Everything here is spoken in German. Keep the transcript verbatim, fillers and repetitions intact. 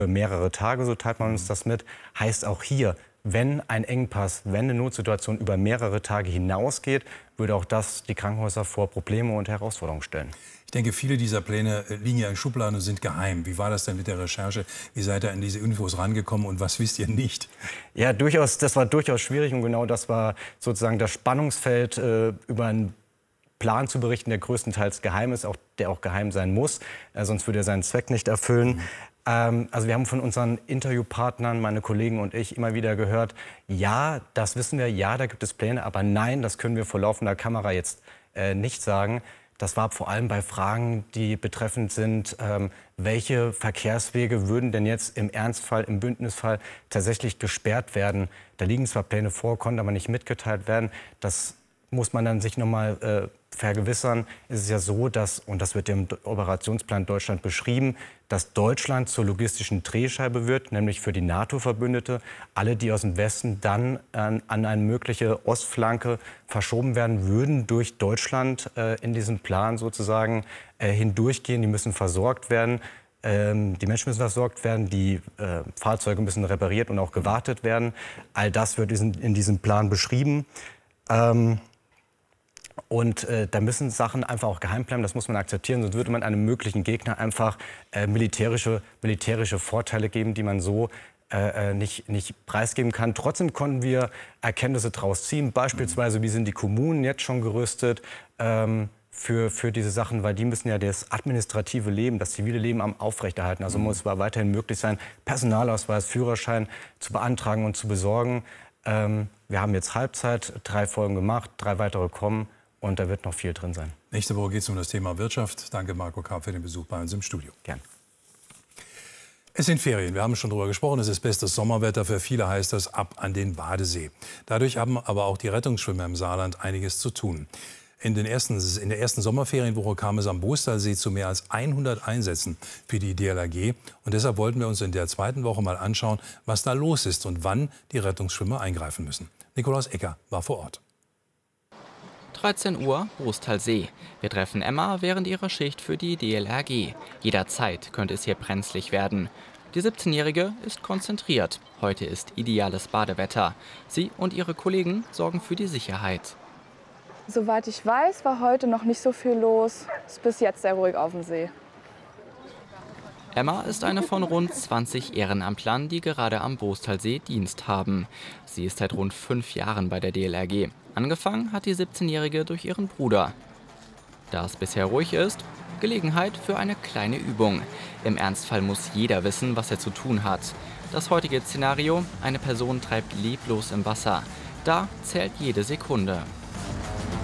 mehrere Tage, so teilt man uns das mit, heißt auch hier, wenn ein Engpass, wenn eine Notsituation über mehrere Tage hinausgeht, würde auch das die Krankenhäuser vor Probleme und Herausforderungen stellen. Ich denke, viele dieser Pläne liegen ja in Schubladen und sind geheim. Wie war das denn mit der Recherche? Wie seid ihr an diese Infos rangekommen und was wisst ihr nicht? Ja, durchaus, das war durchaus schwierig und genau das war sozusagen das Spannungsfeld, äh, über einen Plan zu berichten, der größtenteils geheim ist, auch, der auch geheim sein muss, äh, sonst würde er seinen Zweck nicht erfüllen. Mhm. Ähm, also wir haben von unseren Interviewpartnern, meine Kollegen und ich, immer wieder gehört, ja, das wissen wir, ja, da gibt es Pläne, aber nein, das können wir vor laufender Kamera jetzt äh, nicht sagen. Das war vor allem bei Fragen, die betreffend sind, ähm, welche Verkehrswege würden denn jetzt im Ernstfall, im Bündnisfall tatsächlich gesperrt werden. Da liegen zwar Pläne vor, konnten aber nicht mitgeteilt werden. Das muss man dann sich noch mal äh, vergewissern. Es ist ja so, dass, und das wird im Operationsplan Deutschland beschrieben, dass Deutschland zur logistischen Drehscheibe wird, nämlich für die NATO-Verbündete. Alle, die aus dem Westen dann an, an eine mögliche Ostflanke verschoben werden, würden durch Deutschland äh, in diesem Plan sozusagen äh, hindurchgehen. Die müssen versorgt werden. Ähm, die Menschen müssen versorgt werden, die äh, Fahrzeuge müssen repariert und auch gewartet werden. All das wird in, in diesem Plan beschrieben. Ähm, Und äh, da müssen Sachen einfach auch geheim bleiben, das muss man akzeptieren, sonst würde man einem möglichen Gegner einfach äh, militärische, militärische Vorteile geben, die man so äh, nicht, nicht preisgeben kann. Trotzdem konnten wir Erkenntnisse daraus ziehen, beispielsweise wie sind die Kommunen jetzt schon gerüstet ähm, für, für diese Sachen, weil die müssen ja das administrative Leben, das zivile Leben am aufrechterhalten. Also muss es weiterhin möglich sein, Personalausweis, Führerschein zu beantragen und zu besorgen. Ähm, wir haben jetzt Halbzeit, drei Folgen gemacht, drei weitere kommen. Und da wird noch viel drin sein. Nächste Woche geht es um das Thema Wirtschaft. Danke, Marco Karp, für den Besuch bei uns im Studio. Gern. Es sind Ferien, wir haben schon darüber gesprochen. Es ist bestes Sommerwetter. Für viele heißt das ab an den Badesee. Dadurch haben aber auch die Rettungsschwimmer im Saarland einiges zu tun. In, den ersten, in der ersten Sommerferienwoche kam es am Boostalsee zu mehr als hundert Einsätzen für die D L R G. Und deshalb wollten wir uns in der zweiten Woche mal anschauen, was da los ist und wann die Rettungsschwimmer eingreifen müssen. Nikolaus Ecker war vor Ort. dreizehn Uhr, Boostalsee. Wir treffen Emma während ihrer Schicht für die D L R G. Jederzeit könnte es hier brenzlig werden. Die siebzehnjährige ist konzentriert. Heute ist ideales Badewetter. Sie und ihre Kollegen sorgen für die Sicherheit. Soweit ich weiß, war heute noch nicht so viel los. Ist bis jetzt sehr ruhig auf dem See. Emma ist eine von rund zwanzig Ehrenamtlern, die gerade am Boostalsee Dienst haben. Sie ist seit rund fünf Jahren bei der D L R G. Angefangen hat die siebzehnjährige durch ihren Bruder. Da es bisher ruhig ist, Gelegenheit für eine kleine Übung. Im Ernstfall muss jeder wissen, was er zu tun hat. Das heutige Szenario: eine Person treibt leblos im Wasser. Da zählt jede Sekunde.